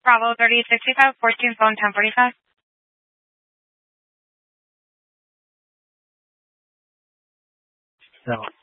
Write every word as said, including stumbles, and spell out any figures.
Bravo thirty sixty-five, fourteen phone ten forty-five. So